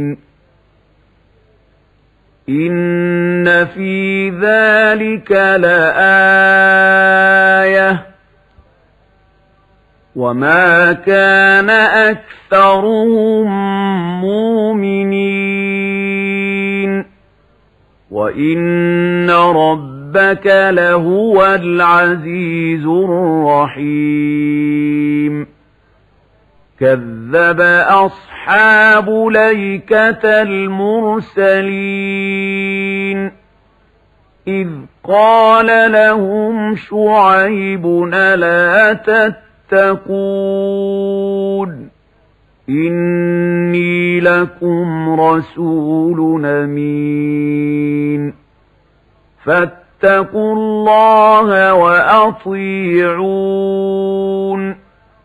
إن في ذلك لآية وما كان أكثرهم مؤمنين وإن ربك لهو العزيز الرحيم كذب أصحاب ليكة المرسلين إذ قال لهم شعيب ألا تتقون إني لكم رسول أمين فاتقوا الله وأطيعون